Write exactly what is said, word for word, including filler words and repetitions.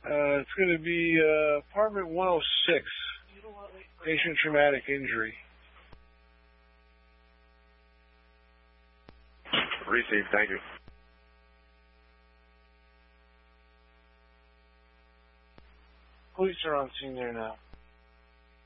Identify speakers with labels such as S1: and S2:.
S1: Uh, it's going to be uh, apartment one oh six, patient traumatic injury.
S2: Received, thank you.
S1: Police are on scene there now.